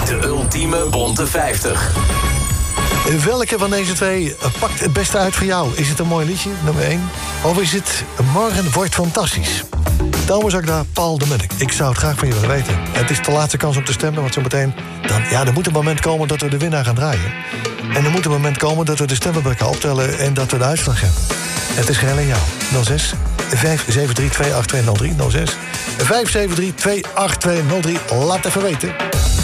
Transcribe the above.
De ultieme bonte 50. Welke van deze twee pakt het beste uit voor jou? Is het een mooi liedje, nummer 1? Of is het Morgen wordt fantastisch? Thomas Akda, Paul de Munnik. Ik zou het graag van je willen weten. Het is de laatste kans om te stemmen, want zometeen... er moet een moment komen dat we de winnaar gaan draaien. En er moet een moment komen dat we de stemmen bij elkaar optellen... en dat we de uitslag hebben. Het is geheel aan jou. 06 573 28203. 06 573 28203. Laat even weten.